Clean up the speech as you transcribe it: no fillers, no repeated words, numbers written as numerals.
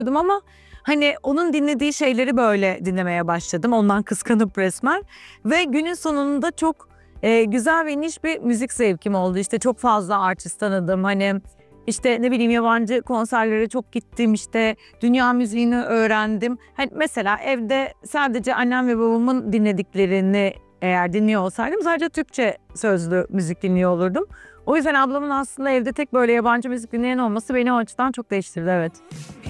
ama hani onun dinlediği şeyleri böyle dinlemeye başladım. Ondan kıskanıp resmen. Ve günün sonunda çok güzel ve niş bir müzik zevkim oldu. İşte çok fazla artist tanıdım. Hani işte ne bileyim yabancı konserlere çok gittim. İşte dünya müziğini öğrendim. Hani mesela evde sadece annem ve babamın dinlediklerini eğer dinliyor olsaydım sadece Türkçe sözlü müzik dinliyor olurdum. O yüzden ablamın aslında evde tek böyle yabancı müzik dinleyen olması beni o açıdan çok değiştirdi, evet.